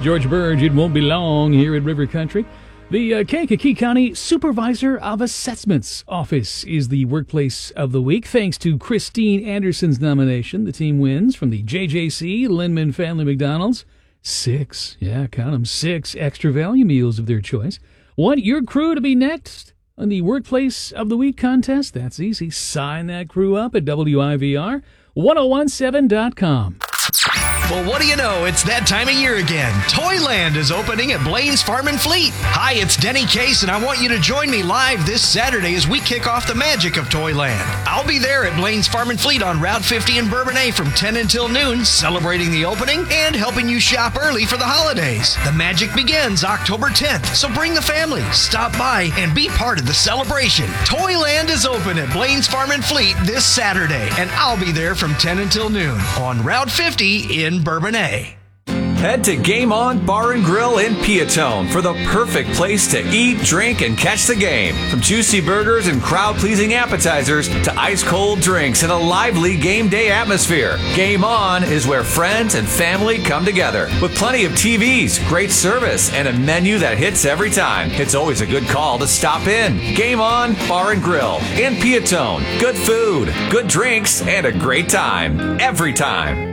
George Burge, it won't be long here at River Country. The Kankakee County Supervisor of Assessments Office is the Workplace of the Week. Thanks to Christine Anderson's nomination, the team wins from the JJC Linman Family McDonald's 6 extra value meals of their choice. Want your crew to be next on the Workplace of the Week contest? That's easy. Sign that crew up at WIVR1017.com. Well, what do you know? It's that time of year again. Toyland is opening at Blaine's Farm and Fleet. Hi, it's Denny Case, and I want you to join me live this Saturday as we kick off the magic of Toyland. I'll be there at Blaine's Farm and Fleet on Route 50 in Bourbonnais from 10 until noon, celebrating the opening and helping you shop early for the holidays. The magic begins October 10th, so bring the family, stop by, and be part of the celebration. Toyland is open at Blaine's Farm and Fleet this Saturday, and I'll be there from 10 until noon on Route 50 in Bourbonnais. Head to Game On Bar and Grill in Piatone for the perfect place to eat, drink, and catch the game. From juicy burgers and crowd-pleasing appetizers to ice-cold drinks and a lively game day atmosphere, Game On is where friends and family come together. With plenty of TVs, great service, and a menu that hits every time, it's always a good call to stop in. Game On Bar and Grill in Piatone. Good food, good drinks, and a great time. Every time.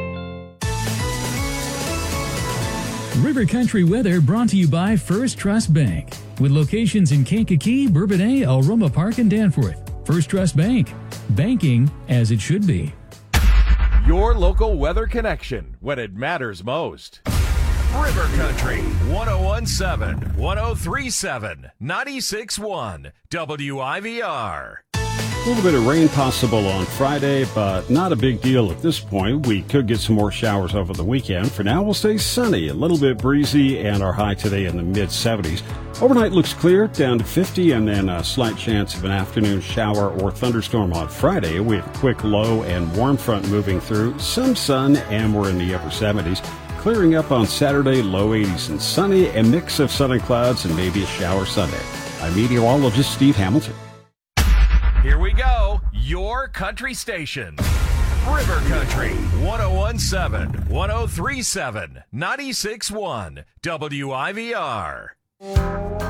River Country weather brought to you by First Trust Bank. With locations in Kankakee, Bourbonnais, Aroma Park, and Danforth. First Trust Bank. Banking as it should be. Your local weather connection when it matters most. River Country 1017, 1037, 96.1 WIVR. A little bit of rain possible on Friday, but not a big deal at this point. We could get some more showers over the weekend. For now, we'll stay sunny, a little bit breezy, and our high today in the mid-70s. Overnight looks clear, down to 50, and then a slight chance of an afternoon shower or thunderstorm on Friday. We have a quick low and warm front moving through, some sun, and we're in the upper 70s. Clearing up on Saturday, low 80s and sunny, a mix of sun and clouds, and maybe a shower Sunday. I'm meteorologist Steve Hamilton. Here we go, your country station. River Country 1017, 1037, 96.1 WIVR.